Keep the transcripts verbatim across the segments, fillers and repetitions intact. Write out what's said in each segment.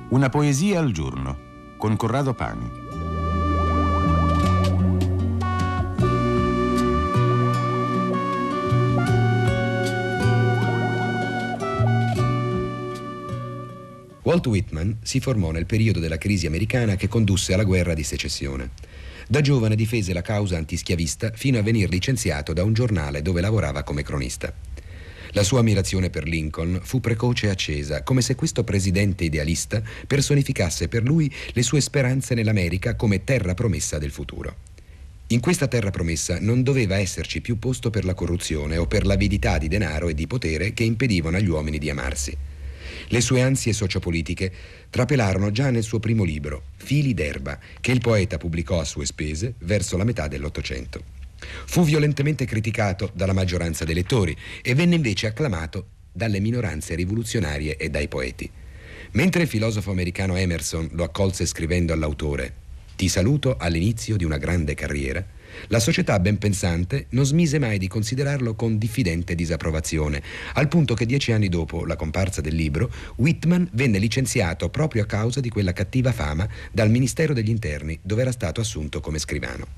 Una poesia al giorno con Corrado Pani. Walt Whitman si formò nel periodo della crisi americana che condusse alla guerra di secessione. Da giovane difese la causa antischiavista fino a venir licenziato da un giornale dove lavorava come cronista. La sua ammirazione per Lincoln fu precoce e accesa, come se questo presidente idealista personificasse per lui le sue speranze nell'America come terra promessa del futuro. In questa terra promessa non doveva esserci più posto per la corruzione o per l'avidità di denaro e di potere che impedivano agli uomini di amarsi. Le sue ansie sociopolitiche trapelarono già nel suo primo libro, Fili d'erba, che il poeta pubblicò a sue spese verso la metà dell'Ottocento. Fu violentemente criticato dalla maggioranza dei lettori e venne invece acclamato dalle minoranze rivoluzionarie e dai poeti. Mentre il filosofo americano Emerson lo accolse scrivendo all'autore «Ti saluto all'inizio di una grande carriera», la società ben pensante non smise mai di considerarlo con diffidente disapprovazione, al punto che dieci anni dopo la comparsa del libro, Whitman venne licenziato proprio a causa di quella cattiva fama dal Ministero degli Interni, dove era stato assunto come scrivano.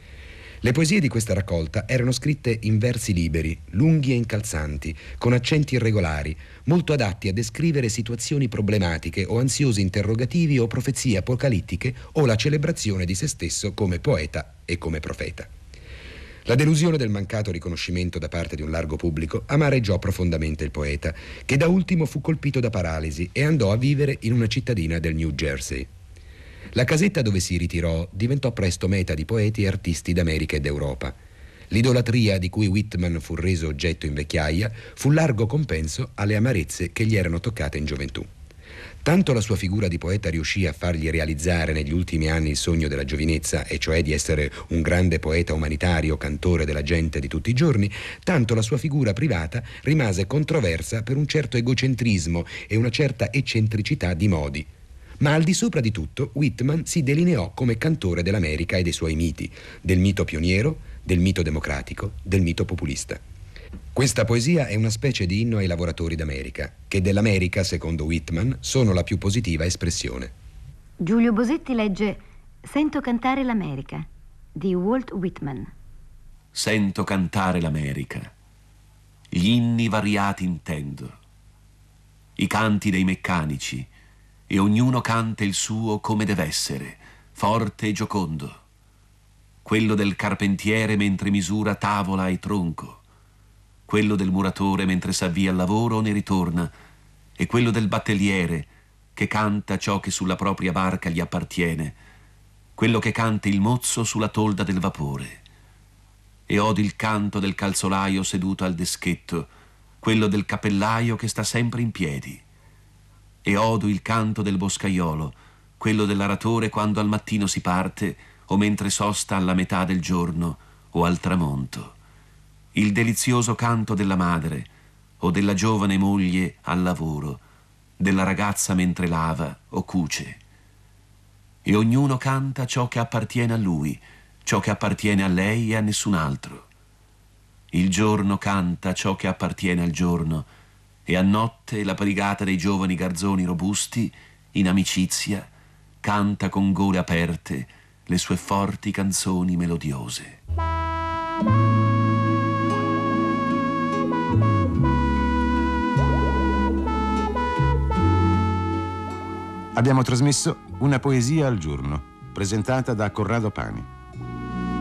Le poesie di questa raccolta erano scritte in versi liberi, lunghi e incalzanti, con accenti irregolari, molto adatti a descrivere situazioni problematiche o ansiosi interrogativi o profezie apocalittiche o la celebrazione di se stesso come poeta e come profeta. La delusione del mancato riconoscimento da parte di un largo pubblico amareggiò profondamente il poeta, che da ultimo fu colpito da paralisi e andò a vivere in una cittadina del New Jersey. La casetta dove si ritirò diventò presto meta di poeti e artisti d'America e d'Europa. L'idolatria di cui Whitman fu reso oggetto in vecchiaia fu largo compenso alle amarezze che gli erano toccate in gioventù. Tanto la sua figura di poeta riuscì a fargli realizzare negli ultimi anni il sogno della giovinezza, e cioè di essere un grande poeta umanitario, cantore della gente di tutti i giorni, tanto la sua figura privata rimase controversa per un certo egocentrismo e una certa eccentricità di modi. Ma al di sopra di tutto, Whitman si delineò come cantore dell'America e dei suoi miti, del mito pioniero, del mito democratico, del mito populista. Questa poesia è una specie di inno ai lavoratori d'America, che dell'America, secondo Whitman, sono la più positiva espressione. Giulio Bosetti legge Sento cantare l'America, di Walt Whitman. Sento cantare l'America, gli inni variati intendo, i canti dei meccanici, e ognuno canta il suo come deve essere, forte e giocondo. Quello del carpentiere mentre misura tavola e tronco, quello del muratore mentre s'avvia al lavoro o ne ritorna, e quello del batteliere che canta ciò che sulla propria barca gli appartiene, quello che canta il mozzo sulla tolda del vapore. E odi il canto del calzolaio seduto al deschetto, quello del cappellaio che sta sempre in piedi. E odo il canto del boscaiolo, quello dell'aratore quando al mattino si parte o mentre sosta alla metà del giorno o al tramonto. Il delizioso canto della madre o della giovane moglie al lavoro, della ragazza mentre lava o cuce. E ognuno canta ciò che appartiene a lui, ciò che appartiene a lei e a nessun altro. Il giorno canta ciò che appartiene al giorno, e a notte la brigata dei giovani garzoni robusti, in amicizia, canta con gole aperte le sue forti canzoni melodiose. Abbiamo trasmesso Una poesia al giorno, presentata da Corrado Pani.